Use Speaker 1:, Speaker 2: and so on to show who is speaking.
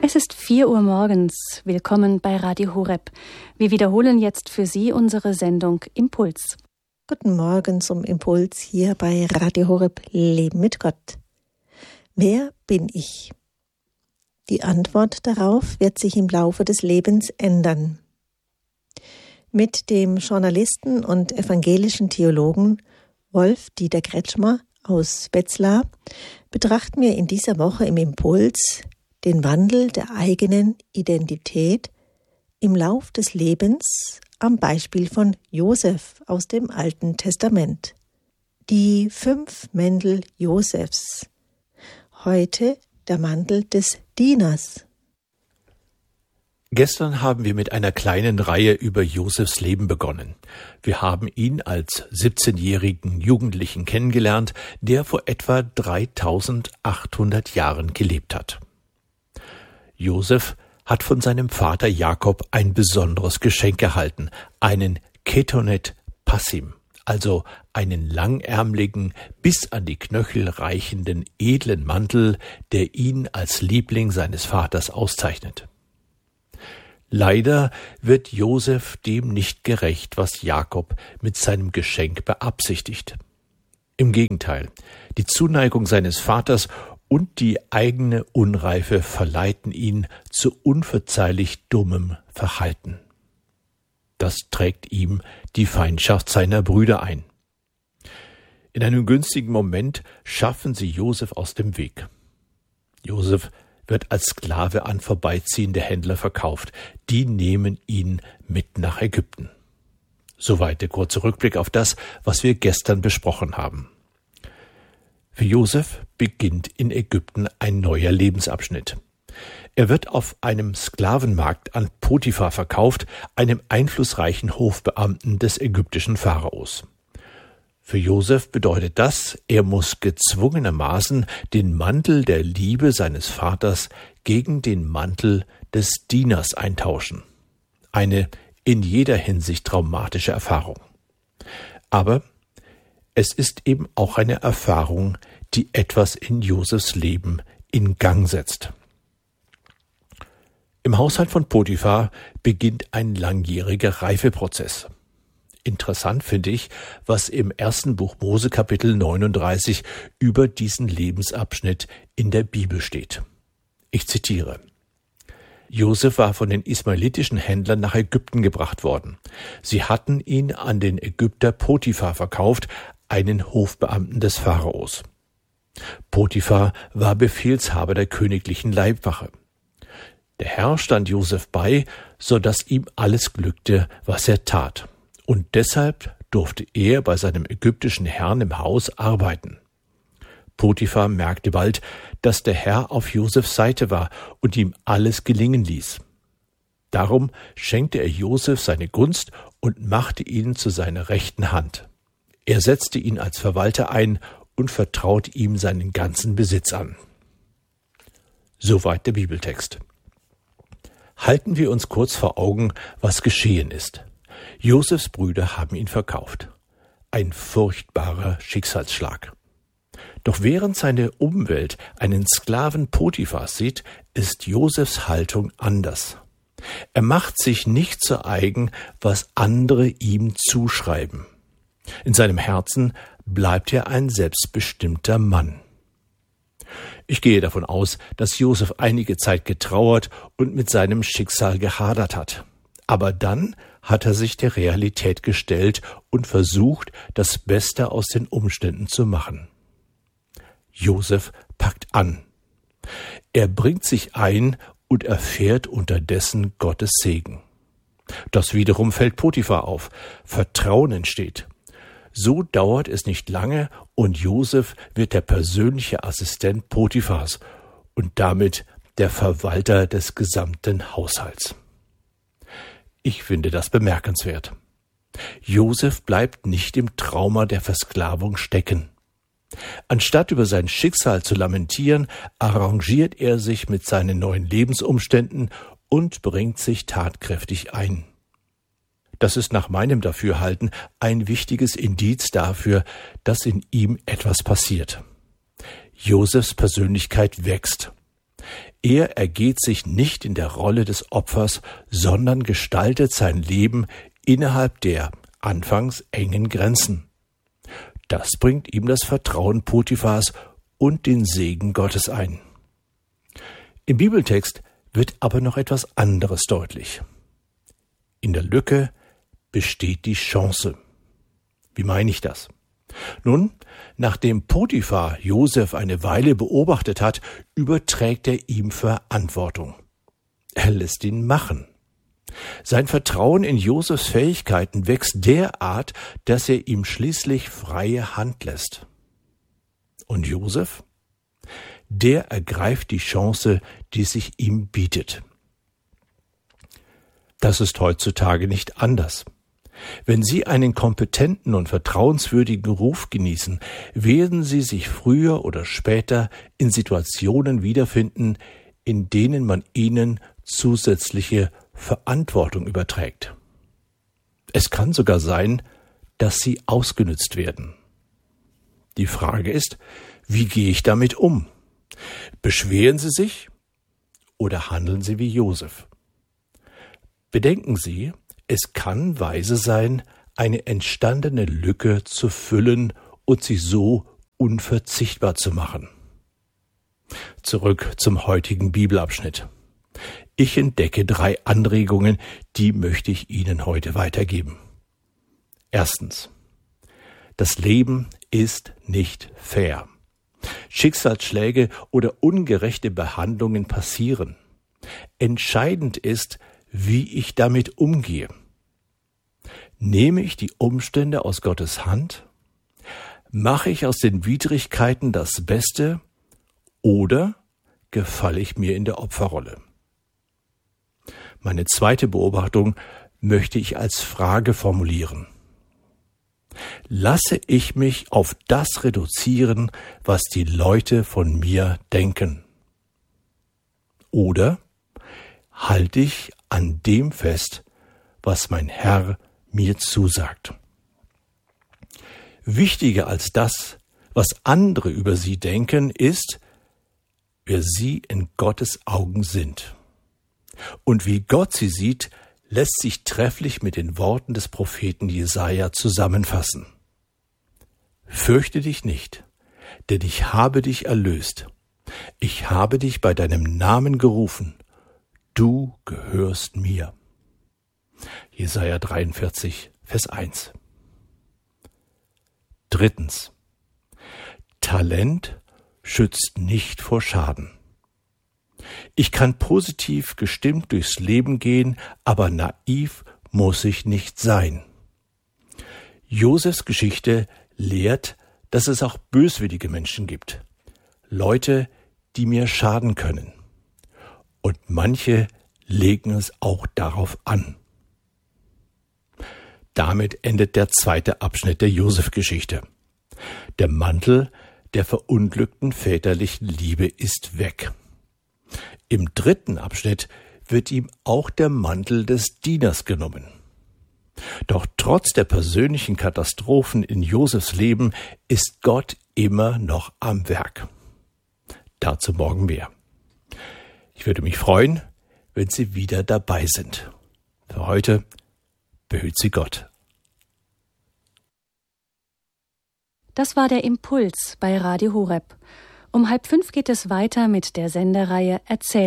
Speaker 1: Es ist 4 Uhr morgens. Willkommen bei Radio Horeb. Wir wiederholen jetzt für Sie unsere Sendung Impuls.
Speaker 2: Guten Morgen zum Impuls hier bei Radio Horeb Leben mit Gott. Wer bin ich? Die Antwort darauf wird sich im Laufe des Lebens ändern. Mit dem Journalisten und evangelischen Theologen Wolf-Dieter Kretschmer aus Wetzlar betrachten wir in dieser Woche im Impuls den Wandel der eigenen Identität im Lauf des Lebens am Beispiel von Josef aus dem Alten Testament. Die 5 Mäntel Josefs. Heute der Mantel des Dieners.
Speaker 3: Gestern haben wir mit einer kleinen Reihe über Josefs Leben begonnen. Wir haben ihn als 17-jährigen Jugendlichen kennengelernt, der vor etwa 3800 Jahren gelebt hat. Josef hat von seinem Vater Jakob ein besonderes Geschenk erhalten, einen Ketonet Passim, also einen langärmeligen, bis an die Knöchel reichenden, edlen Mantel, der ihn als Liebling seines Vaters auszeichnet. Leider wird Josef dem nicht gerecht, was Jakob mit seinem Geschenk beabsichtigt. Im Gegenteil, die Zuneigung seines Vaters und die eigene Unreife verleiten ihn zu unverzeihlich dummem Verhalten. Das trägt ihm die Feindschaft seiner Brüder ein. In einem günstigen Moment schaffen sie Josef aus dem Weg. Josef wird als Sklave an vorbeiziehende Händler verkauft. Die nehmen ihn mit nach Ägypten. Soweit der kurze Rückblick auf das, was wir gestern besprochen haben. Für Josef beginnt in Ägypten ein neuer Lebensabschnitt. Er wird auf einem Sklavenmarkt an Potiphar verkauft, einem einflussreichen Hofbeamten des ägyptischen Pharaos. Für Josef bedeutet das, er muss gezwungenermaßen den Mantel der Liebe seines Vaters gegen den Mantel des Dieners eintauschen. Eine in jeder Hinsicht traumatische Erfahrung. Aber es ist eben auch eine Erfahrung, die etwas in Josefs Leben in Gang setzt. Im Haushalt von Potiphar beginnt ein langjähriger Reifeprozess. Interessant finde ich, was im 1. Buch Mose Kapitel 39 über diesen Lebensabschnitt in der Bibel steht. Ich zitiere: Josef war von den ismaelitischen Händlern nach Ägypten gebracht worden. Sie hatten ihn an den Ägypter Potiphar verkauft, einen Hofbeamten des Pharaos. Potiphar war Befehlshaber der königlichen Leibwache. Der Herr stand Josef bei, so dass ihm alles glückte, was er tat. Und deshalb durfte er bei seinem ägyptischen Herrn im Haus arbeiten. Potiphar merkte bald, dass der Herr auf Josefs Seite war und ihm alles gelingen ließ. Darum schenkte er Josef seine Gunst und machte ihn zu seiner rechten Hand. Er setzte ihn als Verwalter ein und vertraute ihm seinen ganzen Besitz an. Soweit der Bibeltext. Halten wir uns kurz vor Augen, was geschehen ist. Josefs Brüder haben ihn verkauft. Ein furchtbarer Schicksalsschlag. Doch während seine Umwelt einen Sklaven Potiphars sieht, ist Josefs Haltung anders. Er macht sich nicht zu eigen, was andere ihm zuschreiben. In seinem Herzen bleibt er ein selbstbestimmter Mann. Ich gehe davon aus, dass Josef einige Zeit getrauert und mit seinem Schicksal gehadert hat. Aber dann hat er sich der Realität gestellt und versucht, das Beste aus den Umständen zu machen. Josef packt an. Er bringt sich ein und erfährt unterdessen Gottes Segen. Das wiederum fällt Potiphar auf. Vertrauen entsteht. So dauert es nicht lange und Josef wird der persönliche Assistent Potiphars und damit der Verwalter des gesamten Haushalts. Ich finde das bemerkenswert. Josef bleibt nicht im Trauma der Versklavung stecken. Anstatt über sein Schicksal zu lamentieren, arrangiert er sich mit seinen neuen Lebensumständen und bringt sich tatkräftig ein. Das ist nach meinem Dafürhalten ein wichtiges Indiz dafür, dass in ihm etwas passiert. Josefs Persönlichkeit wächst. Er ergeht sich nicht in der Rolle des Opfers, sondern gestaltet sein Leben innerhalb der anfangs engen Grenzen. Das bringt ihm das Vertrauen Potiphars und den Segen Gottes ein. Im Bibeltext wird aber noch etwas anderes deutlich. In der Lücke besteht die Chance. Wie meine ich das? Nun, nachdem Potiphar Josef eine Weile beobachtet hat, überträgt er ihm Verantwortung. Er lässt ihn machen. Sein Vertrauen in Josefs Fähigkeiten wächst derart, dass er ihm schließlich freie Hand lässt. Und Josef? Der ergreift die Chance, die sich ihm bietet. Das ist heutzutage nicht anders. Wenn Sie einen kompetenten und vertrauenswürdigen Ruf genießen, werden Sie sich früher oder später in Situationen wiederfinden, in denen man Ihnen zusätzliche Verantwortung überträgt. Es kann sogar sein, dass Sie ausgenützt werden. Die Frage ist, wie gehe ich damit um? Beschweren Sie sich oder handeln Sie wie Josef? Bedenken Sie, es kann weise sein, eine entstandene Lücke zu füllen und sie so unverzichtbar zu machen. Zurück zum heutigen Bibelabschnitt. Ich entdecke 3 Anregungen, die möchte ich Ihnen heute weitergeben. Erstens. Das Leben ist nicht fair. Schicksalsschläge oder ungerechte Behandlungen passieren. Entscheidend ist, wie ich damit umgehe. Nehme ich die Umstände aus Gottes Hand? Mache ich aus den Widrigkeiten das Beste? Oder gefalle ich mir in der Opferrolle? Meine zweite Beobachtung möchte ich als Frage formulieren. Lasse ich mich auf das reduzieren, was die Leute von mir denken? Oder halte ich an dem fest, was mein Herr mir zusagt? Wichtiger als das, was andere über sie denken, ist, wer sie in Gottes Augen sind. Und wie Gott sie sieht, lässt sich trefflich mit den Worten des Propheten Jesaja zusammenfassen. Fürchte dich nicht, denn ich habe dich erlöst. Ich habe dich bei deinem Namen gerufen. Du gehörst mir. Jesaja 43, Vers 1. Drittens. Talent schützt nicht vor Schaden. Ich kann positiv gestimmt durchs Leben gehen, aber naiv muss ich nicht sein. Josefs Geschichte lehrt, dass es auch böswillige Menschen gibt. Leute, die mir schaden können. Und manche legen es auch darauf an. Damit endet der 2. Abschnitt der Josef-Geschichte. Der Mantel der verunglückten väterlichen Liebe ist weg. Im 3. Abschnitt wird ihm auch der Mantel des Dieners genommen. Doch trotz der persönlichen Katastrophen in Josefs Leben ist Gott immer noch am Werk. Dazu morgen mehr. Ich würde mich freuen, wenn Sie wieder dabei sind. Für heute behüt Sie Gott.
Speaker 1: Das war der Impuls bei Radio Horeb. Um 4:30 geht es weiter mit der Sendereihe Erzähl